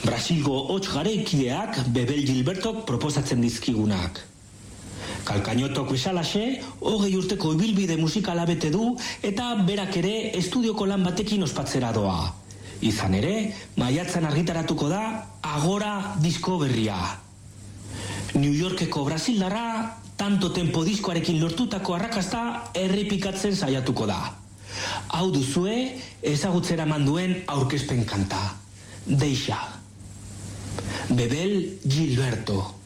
Brasilgo hots garaikideak Bebel Gilbertok proposatzen dizkigunak. Kalkainotok bezalaxe, 20 urteko ibilbide musikala bete du eta berak ere estudioko lan batekin ospatzera doa. Izan ere, maiatzan argitaratuko da Agora disko berria. New Yorkeko brasildarra tanto tempo diskoarekin lortutako arrakasta errepikatzen saiatuko da. Hau duzue ezagutzera manduen aurkezpen kanta. Deixa. Bebel Gilberto.